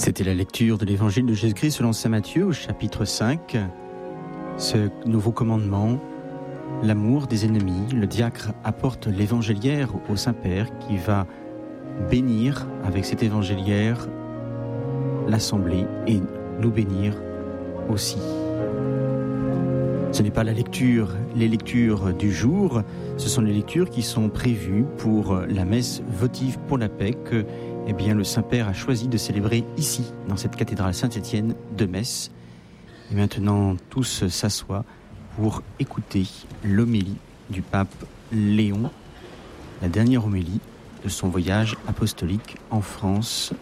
C'était la lecture de l'évangile de Jésus-Christ selon saint Matthieu au chapitre 5. Ce nouveau commandement, l'amour des ennemis, le diacre apporte l'évangéliaire au Saint-Père qui va bénir avec cet évangéliaire l'assemblée et nous bénir aussi. Ce n'est pas les lectures du jour, ce sont les lectures qui sont prévues pour la messe votive pour la paix que le Saint-Père a choisi de célébrer ici, dans cette cathédrale Saint-Étienne de Metz. Et maintenant, tous s'assoient pour écouter l'homélie du pape Léon, la dernière homélie de son voyage apostolique en France.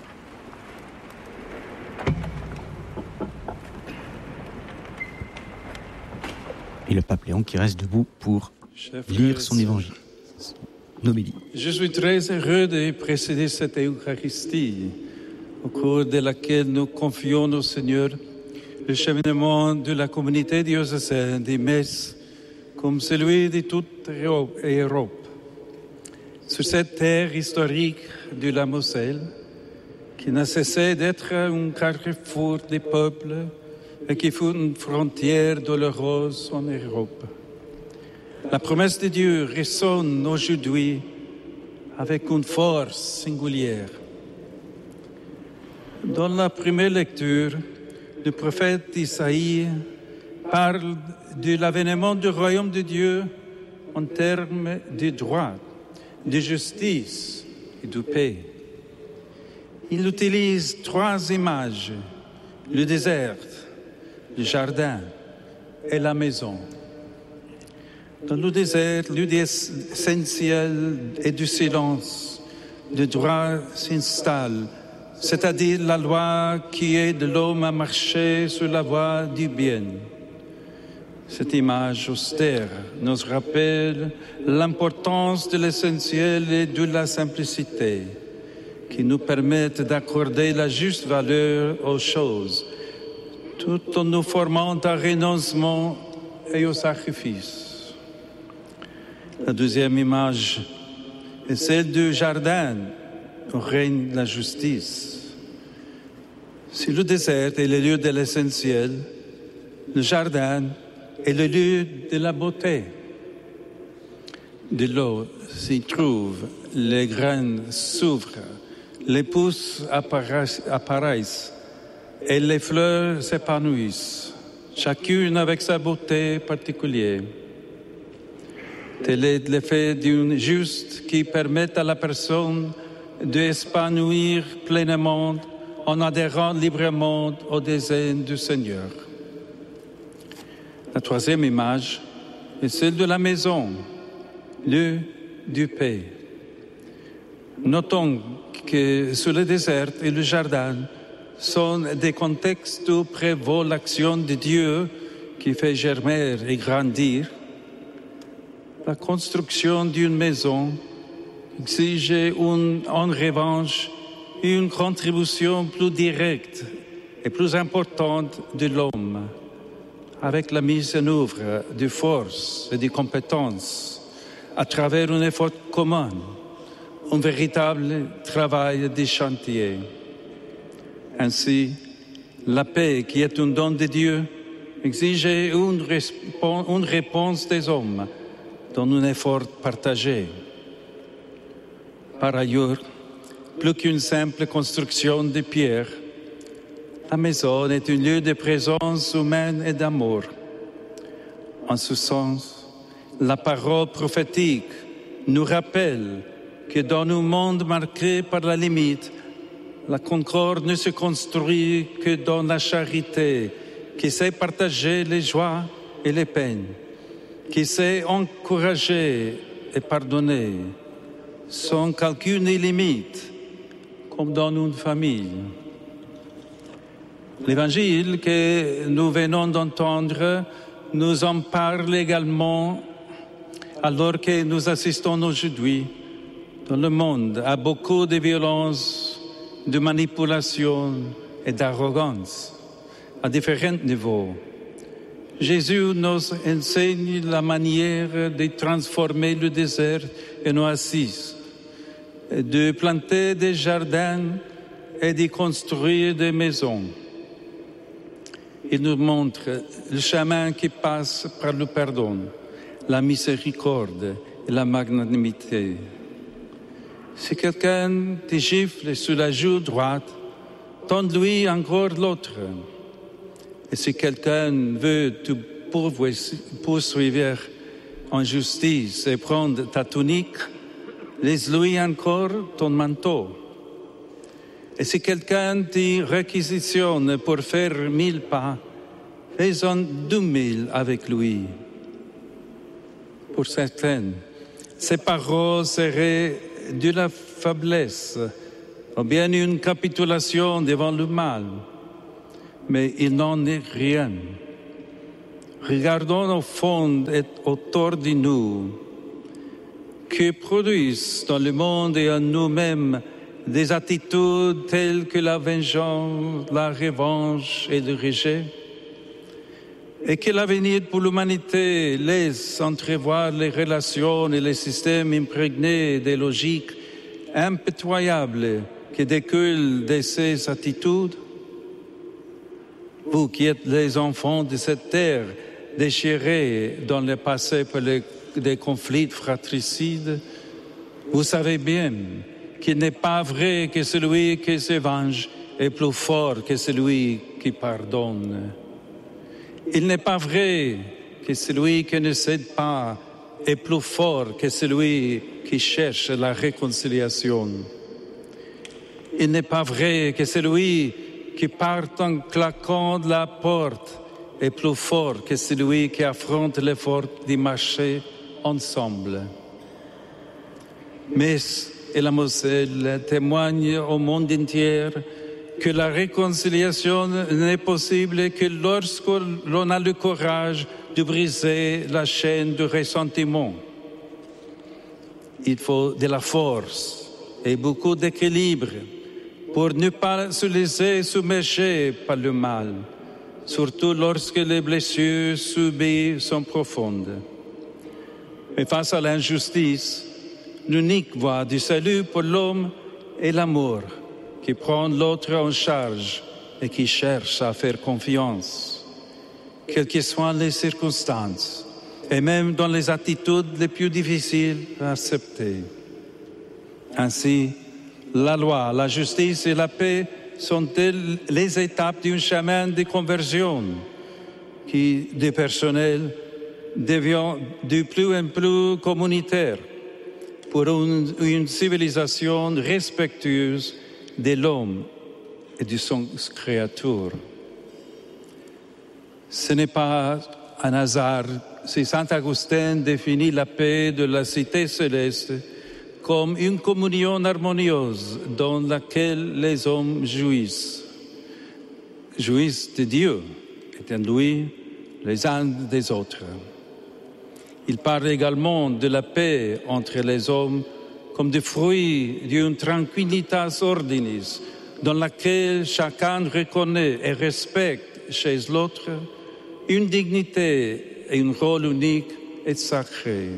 Et le pape Léon qui reste debout pour lire son évangile, son homélie. Je suis très heureux de précéder cette Eucharistie, au cours de laquelle nous confions au Seigneur le cheminement de la communauté diocésaine de Metz, comme celui de toute Europe. Sur cette terre historique de la Moselle, qui n'a cessé d'être un carrefour des peuples et qui fut une frontière douloureuse en Europe. La promesse de Dieu résonne aujourd'hui avec une force singulière. Dans la première lecture, le prophète Isaïe parle de l'avènement du royaume de Dieu en termes de droit, de justice et de paix. Il utilise trois images, le désert, le jardin et la maison. Dans le désert, l'idée essentielle est du silence. Le droit s'installe, c'est-à-dire la loi qui aide l'homme à marcher sur la voie du bien. Cette image austère nous rappelle l'importance de l'essentiel et de la simplicité, qui nous permettent d'accorder la juste valeur aux choses, tout en nous formant à renoncement et au sacrifice. La deuxième image est celle du jardin où règne la justice. Si le désert est le lieu de l'essentiel, le jardin est le lieu de la beauté. De l'eau s'y trouve, les graines s'ouvrent, les pousses apparaissent et les fleurs s'épanouissent, chacune avec sa beauté particulière. Tel est l'effet d'une juste qui permet à la personne de s'épanouir pleinement en adhérant librement au dessein du Seigneur. La troisième image est celle de la maison, lieu du paix. Notons que sur le désert et le jardin sont des contextes où prévaut l'action de Dieu qui fait germer et grandir. La construction d'une maison exige en revanche une contribution plus directe et plus importante de l'homme, avec la mise en œuvre de forces et de compétences à travers un effort commun, un véritable travail de chantier. Ainsi, la paix, qui est un don de Dieu, exige une réponse des hommes dans un effort partagé. Par ailleurs, plus qu'une simple construction de pierre, la maison est un lieu de présence humaine et d'amour. En ce sens, la parole prophétique nous rappelle que dans un monde marqué par la limite, la concorde ne se construit que dans la charité, qui sait partager les joies et les peines, qui sait encourager et pardonner, sans calcul ni limite, comme dans une famille. L'évangile que nous venons d'entendre nous en parle également alors que nous assistons aujourd'hui dans le monde à beaucoup de violence, de manipulation et d'arrogance à différents niveaux. Jésus nous enseigne la manière de transformer le désert en oasis, de planter des jardins et d'y construire des maisons. Il nous montre le chemin qui passe par le pardon, la miséricorde et la magnanimité. Si quelqu'un te gifle sur la joue droite, tends-lui encore l'autre. Et si quelqu'un veut te poursuivre en justice et prendre ta tunique, laisse-lui encore ton manteau. Et si quelqu'un te réquisitionne pour faire 1000 pas, fais-en 2000 avec lui. Pour certains, ces paroles seraient de la faiblesse, ou bien une capitulation devant le mal. Mais il n'en est rien. Regardons au fond et autour de nous, que produisent dans le monde et en nous-mêmes des attitudes telles que la vengeance, la revanche et le rejet, et que l'avenir pour l'humanité laisse entrevoir les relations et les systèmes imprégnés des logiques impitoyables qui découlent de ces attitudes. Vous qui êtes les enfants de cette terre, déchirés dans le passé par des conflits fratricides, vous savez bien qu'il n'est pas vrai que celui qui se venge est plus fort que celui qui pardonne. Il n'est pas vrai que celui qui ne cède pas est plus fort que celui qui cherche la réconciliation. Il n'est pas vrai que celui qui part en claquant de la porte est plus fort que celui qui affronte l'effort d'y marcher ensemble. Metz et la Moselle témoignent au monde entier que la réconciliation n'est possible que lorsque l'on a le courage de briser la chaîne du ressentiment. Il faut de la force et beaucoup d'équilibre pour ne pas se laisser submerger par le mal, surtout lorsque les blessures subies sont profondes. Mais face à l'injustice, l'unique voie du salut pour l'homme est l'amour, qui prend l'autre en charge et qui cherche à faire confiance, quelles que soient les circonstances, et même dans les attitudes les plus difficiles à accepter. Ainsi, la loi, la justice et la paix sont-elles les étapes d'un chemin de conversion qui, du personnel, devient de plus en plus communautaire pour une civilisation respectueuse de l'homme et de son créature. Ce n'est pas un hasard si Saint Augustin définit la paix de la cité céleste comme une communion harmonieuse dans laquelle les hommes jouissent de Dieu et en lui les uns des autres. Il parle également de la paix entre les hommes comme des fruits d'une tranquillitas ordinis dans laquelle chacun reconnaît et respecte chez l'autre une dignité et un rôle unique et sacré.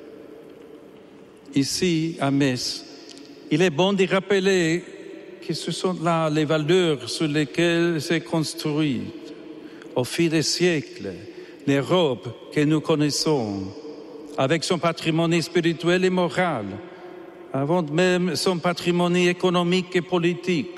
Ici, à Metz, il est bon de rappeler que ce sont là les valeurs sur lesquelles s'est construite, au fil des siècles, l'Europe que nous connaissons, avec son patrimoine spirituel et moral, avant même son patrimoine économique et politique.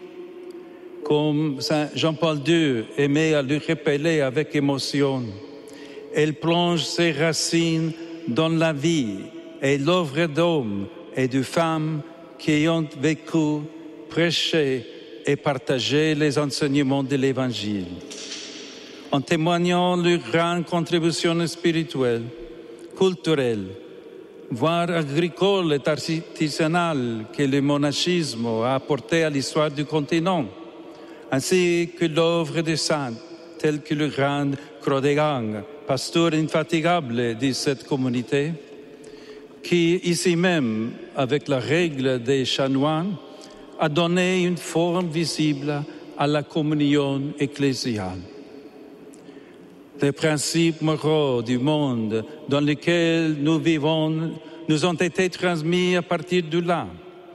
Comme Saint Jean-Paul II aimait à le rappeler avec émotion, elle plonge ses racines dans la vie et l'œuvre d'hommes et de femmes qui ont vécu, prêché et partagé les enseignements de l'Évangile. En témoignant leur grande contribution spirituelle, culturelle, voire agricole et artisanale que le monachisme a apporté à l'histoire du continent, ainsi que l'œuvre des saints, tels que le grand Chrodegang, pasteur infatigable de cette communauté, qui, ici même, avec la règle des chanoines, a donné une forme visible à la communion ecclésiale. Les principes moraux du monde dans lequel nous vivons nous ont été transmis à partir de là,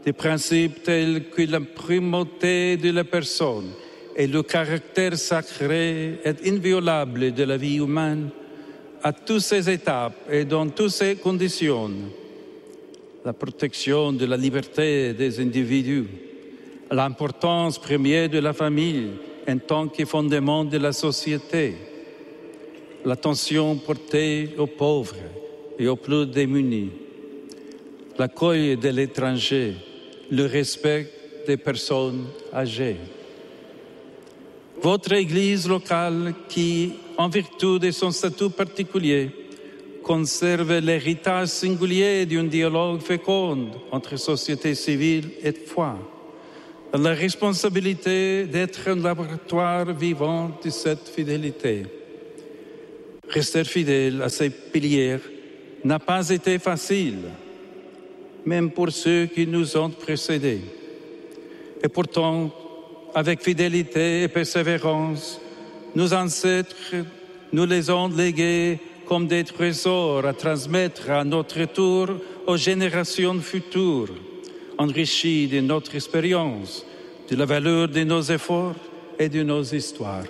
des principes tels que la primauté de la personne et le caractère sacré et inviolable de la vie humaine à toutes ses étapes et dans toutes ses conditions. La protection de la liberté des individus, l'importance première de la famille en tant que fondement de la société, l'attention portée aux pauvres et aux plus démunis, l'accueil de l'étranger, le respect des personnes âgées. Votre Église locale qui, en vertu de son statut particulier, conserve l'héritage singulier d'un dialogue fécond entre société civile et foi, a la responsabilité d'être un laboratoire vivant de cette fidélité. Rester fidèle à ces piliers n'a pas été facile, même pour ceux qui nous ont précédés. Et pourtant, avec fidélité et persévérance, nos ancêtres nous les ont légués comme des trésors à transmettre à notre tour aux générations futures, enrichis de notre expérience, de la valeur de nos efforts et de nos histoires.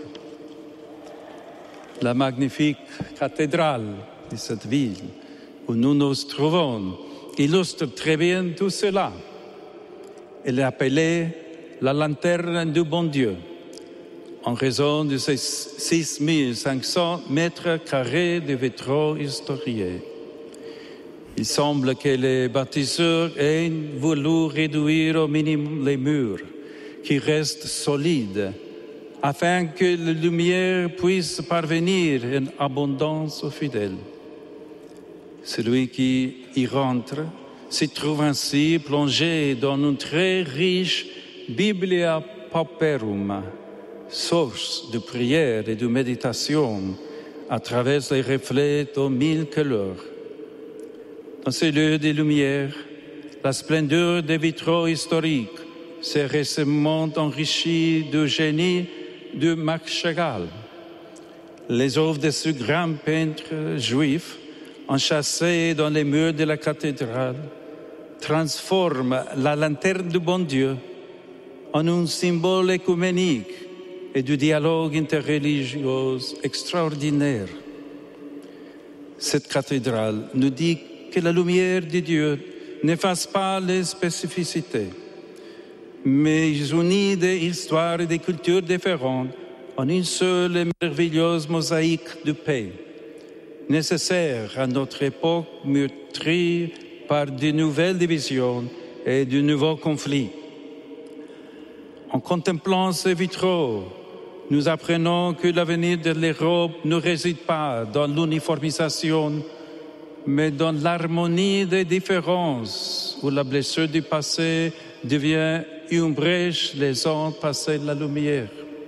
La magnifique cathédrale de cette ville où nous nous trouvons illustre très bien tout cela. Elle est appelée la lanterne du bon Dieu, en raison de ses 6500 mètres carrés de vitraux historiés. Il semble que les bâtisseurs aient voulu réduire au minimum les murs, qui restent solides, afin que la lumière puisse parvenir en abondance aux fidèles. Celui qui y rentre se trouve ainsi plongé dans une très riche Biblia Pauperum, source de prière et de méditation à travers les reflets aux 1000 couleurs. Dans ces lieux de lumière, la splendeur des vitraux historiques s'est récemment enrichie du génie de Max Chagall. Les œuvres de ce grand peintre juif, enchâssées dans les murs de la cathédrale, transforment la lanterne du bon Dieu en un symbole écuménique et du dialogue interreligieux extraordinaire. Cette cathédrale nous dit que la lumière de Dieu n'efface pas les spécificités, mais unit des histoires et des cultures différentes en une seule et merveilleuse mosaïque de paix, nécessaire à notre époque meurtrie par de nouvelles divisions et de nouveaux conflits. En contemplant ces vitraux, nous apprenons que l'avenir de l'Europe ne réside pas dans l'uniformisation, mais dans l'harmonie des différences, où la blessure du passé devient une brèche laissant passer la lumière.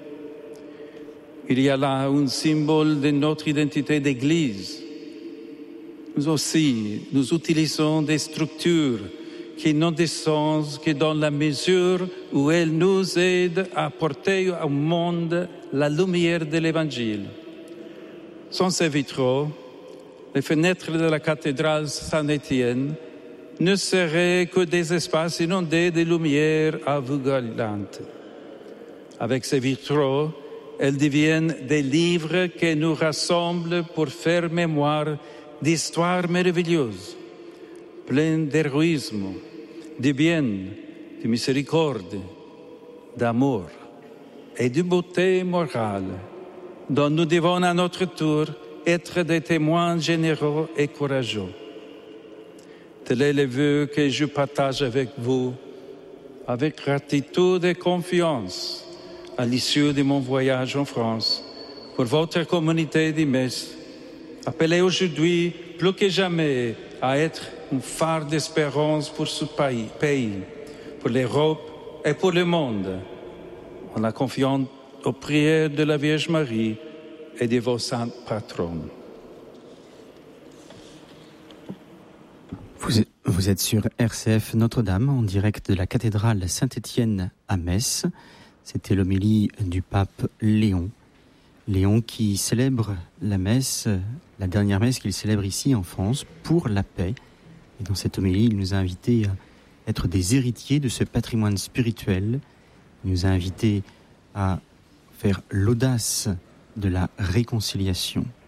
Il y a là un symbole de notre identité d'Église. Nous aussi, nous utilisons des structures qui n'ont de sens que dans la mesure où elles nous aident à porter au monde la lumière de l'Évangile. Sans ces vitraux, les fenêtres de la cathédrale Saint-Étienne ne seraient que des espaces inondés de lumière aveuglante. Avec ces vitraux, elles deviennent des livres qui nous rassemblent pour faire mémoire d'histoires merveilleuses, pleines d'héroïsme, de bien, de miséricorde, d'amour et de beauté morale, dont nous devons à notre tour être des témoins généreux et courageux. Tel est le vœu que je partage avec vous, avec gratitude et confiance, à l'issue de mon voyage en France, pour votre communauté de Metz, appelée aujourd'hui plus que jamais à être un phare d'espérance pour ce pays, pour l'Europe et pour le monde, en la confiant aux prières de la Vierge Marie et de vos saintes patronnes. Vous êtes sur RCF Notre-Dame, en direct de la cathédrale Saint-Étienne à Metz. C'était l'homélie du pape Léon. Léon qui célèbre la messe, la dernière messe qu'il célèbre ici en France pour la paix. Et dans cette homélie, il nous a invités être des héritiers de ce patrimoine spirituel. Il nous a invités à faire l'audace de la réconciliation.